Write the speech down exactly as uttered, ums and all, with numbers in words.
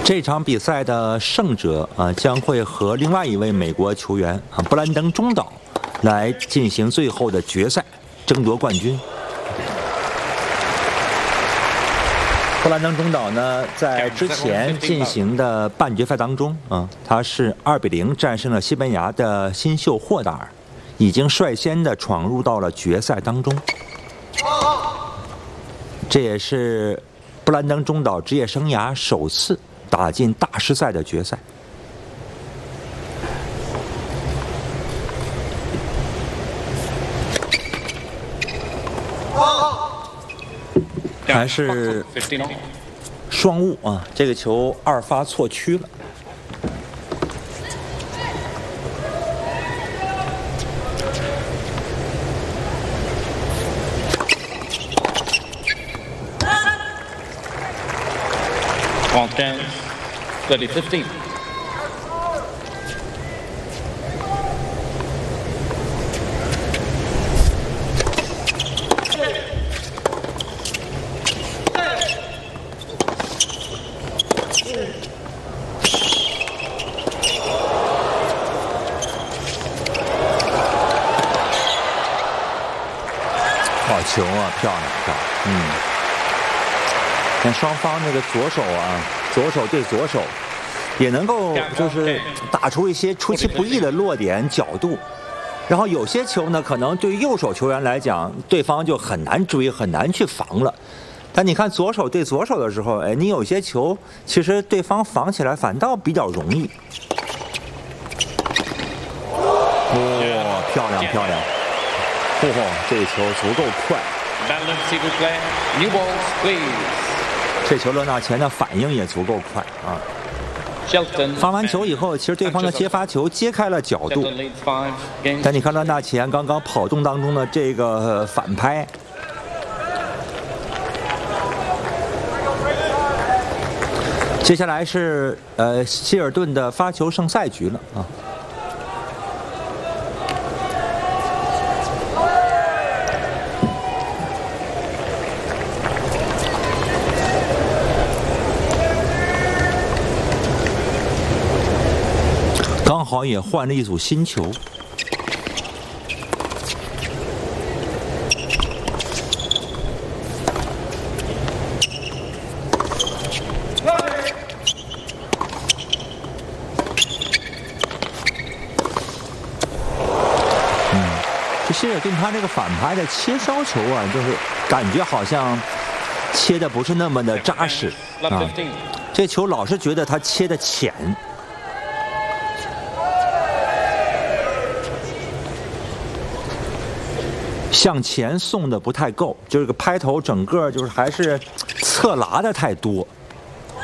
这场比赛的胜者啊，将会和另外一位美国球员啊布兰登·中岛来进行最后的决赛，争夺冠军。布兰登·中岛呢，在之前进行的半决赛当中啊，他是二比零战胜了西班牙的新秀霍达尔，已经率先的闯入到了决赛当中。这也是布兰登·中岛职业生涯首次打进大师赛的决赛。还是双误啊！这个球二发错区了。 On chance, thirty fifteen. 好球啊，漂亮，漂亮，嗯。看双方那个左手啊，左手对左手，也能够就是打出一些出其不意的落点角度。然后有些球呢，可能对于右手球员来讲，对方就很难追，很难去防了。但你看左手对左手的时候，哎，你有些球其实对方防起来反倒比较容易。哦，漂亮漂亮！嚯、哦，这个球足够快。这球勒纳前的反应也足够快啊！发完球以后，其实对方的接发球揭开了角度，但你看勒纳前刚刚跑动当中的这个反拍，接下来是呃希尔顿的发球胜赛局了啊！刚好也换了一组新球。嗯，这希尔顿他这个反拍的切削球啊，就是感觉好像切的不是那么的扎实啊。这球老是觉得他切的浅。向前送的不太够，就是个拍头整个就是还是侧拉的太多。